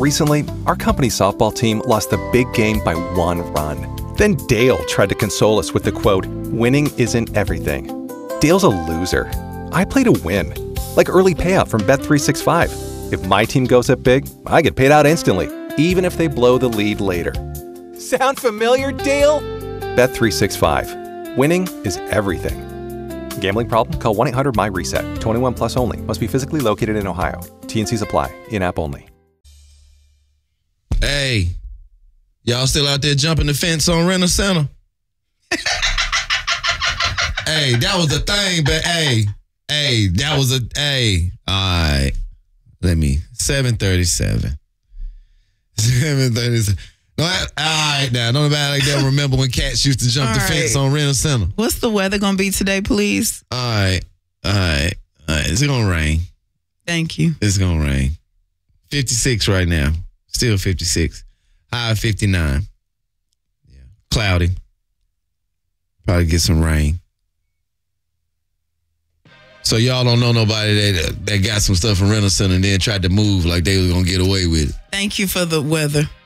Recently, our company's softball team lost the big game by 1 run. Then Dale tried to console us with the quote, "Winning isn't everything." Dale's a loser. I play to win. Like early payout from Bet365. If my team goes up big, I get paid out instantly, even if they blow the lead later. Sound familiar, Dale? Bet365. Winning is everything. Gambling problem? Call 1-800-MY-RESET. 21 plus only. Must be physically located in Ohio. T&Cs apply. In-app only. Hey, y'all still out there jumping the fence on Rental Center? Hey, that was a thing, but hey, that was all right. 7:37. 7:37. No, all right, now, don't nobody like that remember when cats used to jump the fence on Rental Center. What's the weather going to be today, please? All right. It's going to rain. Thank you. It's going to rain. 56 right now. Still 56. High 59. Yeah. Cloudy. Probably get some rain. So y'all don't know nobody that got some stuff from Rental Center and then tried to move like they was going to get away with it. Thank you for the weather.